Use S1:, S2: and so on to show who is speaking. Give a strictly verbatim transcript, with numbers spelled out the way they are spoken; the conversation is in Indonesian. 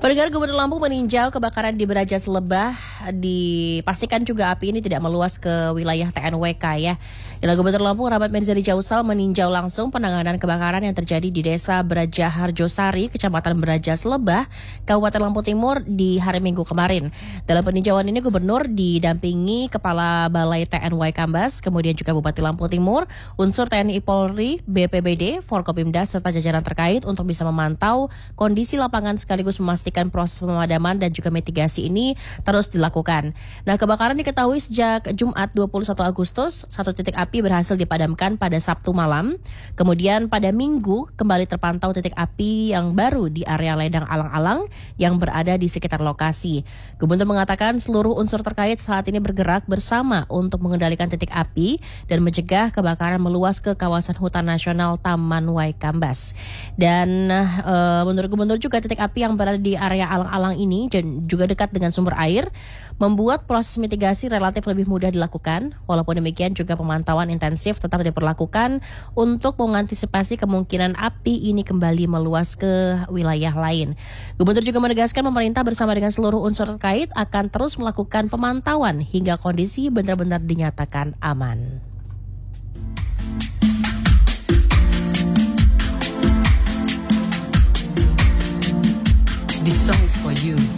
S1: Pendengar, Gubernur Lampung meninjau kebakaran di Brajas Lebah. Dipastikan juga api ini tidak meluas ke wilayah T N W K ya. Inilah Gubernur Lampung Rahmat Mirzani Jausal meninjau langsung penanganan kebakaran yang terjadi di Desa Braja Harjosari, Kecamatan Brajas Lebah, Kabupaten Lampung Timur di hari Minggu kemarin. Dalam peninjauan ini Gubernur didampingi Kepala Balai T N W Kambas, kemudian juga Bupati Lampung Timur, unsur T N I Polri, B P B D, Forkopimda serta jajaran terkait untuk bisa memantau kondisi lapangan sekaligus memastikan proses pemadaman dan juga mitigasi ini terus dilakukan. Nah, kebakaran diketahui sejak Jumat dua puluh satu Agustus, satu titik api berhasil dipadamkan pada Sabtu malam. Kemudian pada Minggu kembali terpantau titik api yang baru di area ledang alang-alang yang berada di sekitar lokasi. Gubernur mengatakan seluruh unsur terkait saat ini bergerak bersama untuk mengendalikan titik api dan mencegah kebakaran meluas ke kawasan hutan nasional Taman Waikambas. Dan uh, menurut Gubernur juga titik api yang berada di area alang-alang ini dan juga dekat dengan sumber air membuat proses mitigasi relatif lebih mudah dilakukan. Walaupun demikian juga pemantauan intensif tetap diperlakukan untuk mengantisipasi kemungkinan api ini kembali meluas ke wilayah lain. Gubernur juga menegaskan pemerintah bersama dengan seluruh unsur terkait akan terus melakukan pemantauan hingga kondisi benar-benar dinyatakan aman.
S2: This song is for you.